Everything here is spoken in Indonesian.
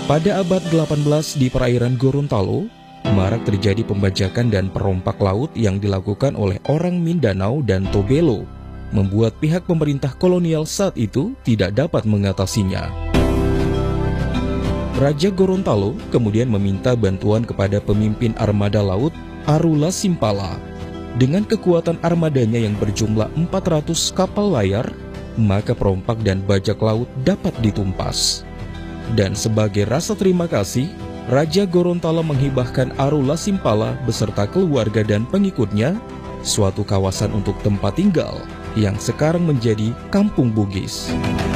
Pada abad 18 di perairan Gorontalo, marak terjadi pembajakan dan perompak laut yang dilakukan oleh orang Mindanao dan Tobelo, membuat pihak pemerintah kolonial saat itu tidak dapat mengatasinya. Raja Gorontalo kemudian meminta bantuan kepada pemimpin armada laut Arula Simpala. Dengan kekuatan armadanya yang berjumlah 400 kapal layar, maka perompak dan bajak laut dapat ditumpas. Dan sebagai rasa terima kasih, Raja Gorontalo menghibahkan Arula Simpala beserta keluarga dan pengikutnya suatu kawasan untuk tempat tinggal yang sekarang menjadi Kampung Bugis.